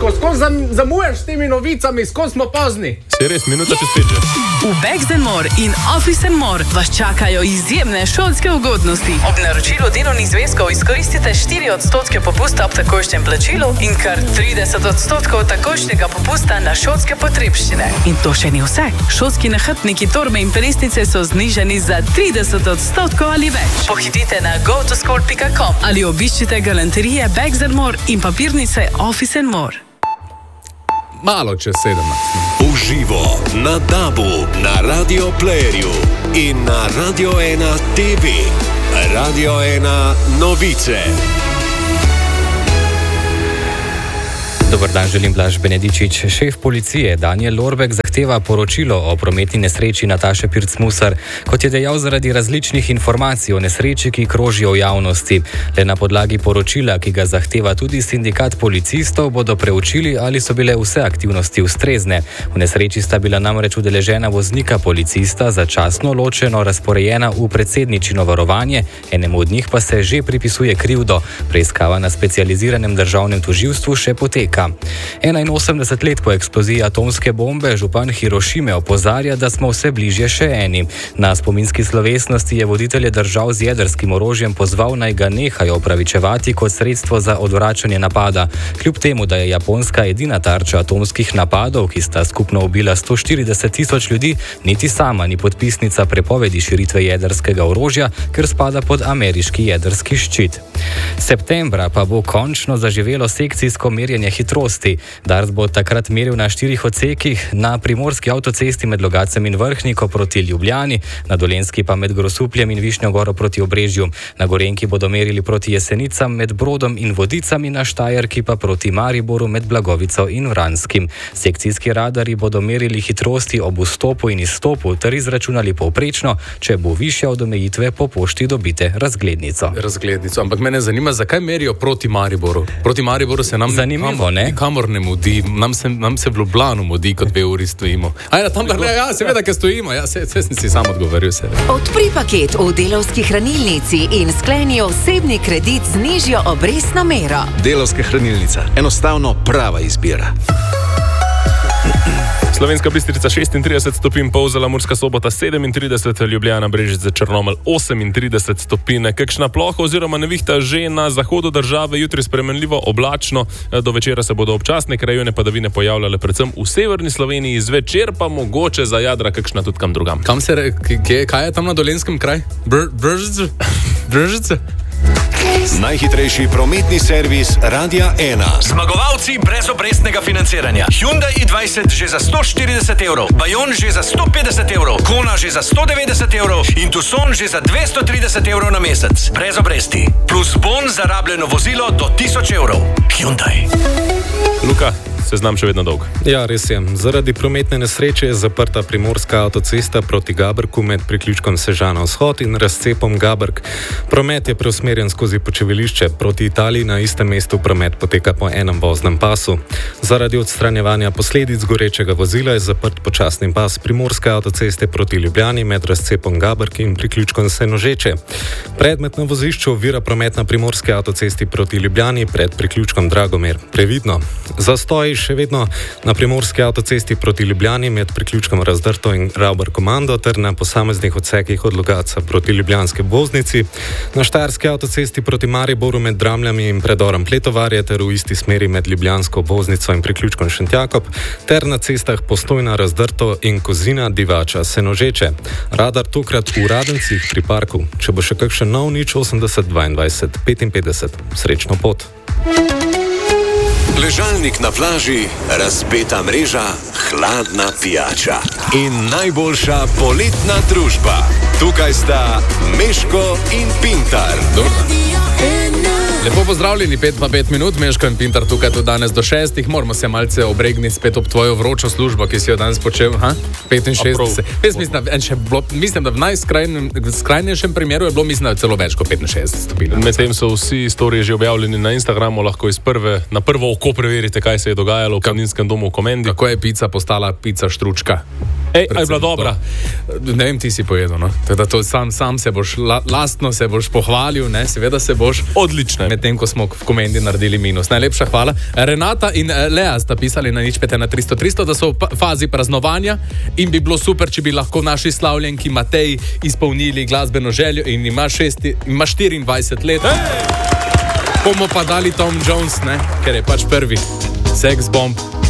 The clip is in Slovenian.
Miško, skozi zamujaš s temi novicami, skozi smo pozni. Se res, minuta čez 5 že. V Bags & More in Office & More vas čakajo izjemne šolske ugodnosti. Ob naročilu delovnih zvezkov izkoristite 4% popusta ob takojšnjem plačilu in kar 30% takojšnjega popusta na šolske potrebščine. In to še ni vse. Šolski nahrbtniki, torbe in prestice so znižani za 30% ali več. Pohitite na gotoschool.com ali obiščite galanterije Bags & More in papirnice Office & More. Malo čez 17. Uživo na DAB-u, na Radio Playerju in na Radio 1 TV. Radio 1 novice. Dobar dan, želim Blaž Benedičič. Šef policije Daniel Lorbek zahteva poročilo o prometni nesreči Nataše Pirc-Musar, kot je dejal, zaradi različnih informacij o nesreči, ki krožijo v javnosti. Le na podlagi poročila, ki ga zahteva tudi sindikat policistov, bodo preučili, ali so bile vse aktivnosti ustrezne. V nesreči sta bila namreč udeležena voznika policista, začasno ločeno razporejena v predsedničino varovanje, enemu od njih pa se že pripisuje krivdo. Preiskava na specializiranem državnem tožilstvu še poteka. 81 let po eksploziji atomske bombe župan Hirošime opozarja, da smo vse bližje še eni. Na spominski slovesnosti je voditelje držav z jedrskim orožjem pozval, naj ga nehajo opravičevati kot sredstvo za odvračanje napada. Kljub temu, da je Japonska edina tarča atomskih napadov, ki sta skupno ubila 140.000 ljudi, niti sama ni podpisnica prepovedi širitve jedrskega orožja, ker spada pod ameriški jedrski ščit. Septembra pa bo končno zaživelo sekcijsko merjenje hitrosti. Dars bo takrat meril na 4 odsekih, na primorski avtocesti med Logacem in Vrhniko proti Ljubljani, na Dolenjski pa med Grosupljem in Višnjo Goro proti Obrežju. Na Gorenjki bodo merili proti Jesenicam med Brodom in Vodicami, na Štajerki pa proti Mariboru med Blagovico in Vranskim. Sekcijski radarji bodo merili hitrosti ob vstopu in izstopu ter izračunali povprečno, če bo višja od omejitve, po pošti dobite razglednico. Ampak mene zanima, zakaj merijo proti Mariboru? Proti Mariboru se nam zanimivo, nikamor ne mudi, nam se v Ljubljanu mudi, kot 2 uri stojimo. Seveda, ker stojimo, sem si sam odgovoril. Odpri paket v Delavski hranilnici in skleni osebni kredit z nižjo obrestno mero. Delavska hranilnica, enostavno prava izbira. Slovenska Bistrica 36 stopinj, Polzela, Murska Sobota 37, Ljubljana, Brežice, Črnomelj 38 stopinj. Kakšna ploha oziroma nevihta že na zahodu države, jutri spremenljivo oblačno, do večera se bodo občasne krajevne padavine pojavljale predvsem v severni Sloveniji, zvečer pa mogoče za Jadra kakšna tudi kam drugam. Kaj je tam na Dolenjskem kraj? Brežice? Najhitrejši prometni servis Radia 1. Zmagovalci brezobrestnega financiranja. Hyundai i20 že za 140 evrov, Bayon že za 150 evrov, Kona že za 190 evrov in Tucson že za 230 evrov na mesec. Brez obresti. Plus bon za rabljeno vozilo do 1000 evrov. Hyundai. Luka, seznam še vedno dolg. Ja, res je. Zaradi prometne nesreče je zaprta primorska avtocesta proti Gabrku med priključkom Sežana vzhod in razcepom Gabrk. Promet je preusmerjen skozi Počevelišče. Proti Italiji na istem mestu promet poteka po enem voznem pasu. Zaradi odstranjevanja posledic gorečega vozila je zaprt počasni pas primorske avtoceste proti Ljubljani med razcepom Gabrk in priključkom Senožeče. Predmet na vozišču ovira promet na primorske avtocesti proti Ljubljani pred priključkom Dragomer. Previdno. Zastoj še vedno na primorski avtocesti proti Ljubljani med priključkom Razdrto in Rauber Komando ter na posameznih odsekih od Logatca proti ljubljanski obvoznici, na štajerski avtocesti proti Mariboru med Dramljami in predorom Pletovarje ter v isti smeri med ljubljansko obvoznico in priključkom Šentjakob ter na cestah Postojna, Razdrto in Kozina, Divača, Senožeče. Radar tokrat v Radencih pri parku. Če bo še kakšen nov, 080 22 55. Srečno pot. Ležalnik na plaži, razpeta mreža, hladna pijača in najboljša poletna družba. Tukaj sta Meško in Pintar. Lepo pozdravljeni, 5 minut, Meško in Pintar tukaj tudi danes do 6. Moramo se malce obregniti spet ob tvojo vročo službo, ki si jo danes počel. 65. Mislim, da v najskrajnejšem primeru je bilo, mislim, da je celo več kot 65 stopinj. Medtem so vsi storiji že objavljeni na Instagramu, lahko na prvo oko preverite, kaj se je dogajalo v Planinskem domu v Komendi. Kako je pica postala pica štručka. Ej, je bila dobra. Ne vem, ti si povedal, no? Teda to sam se boš, lastno se boš pohvalil, ne? Seveda se boš. Odlično. Medtem, ko smo v komendi naredili minus. Najlepša hvala. Renata in Lea sta pisali na nič 5 na 300, da so v fazi praznovanja in bi bilo super, če bi lahko naši slavljenki Matej izpolnili glasbeno željo in ima 24 let. Bomo pa dali Tom Jones, ne? Ker je pač prvi. Sex bomb.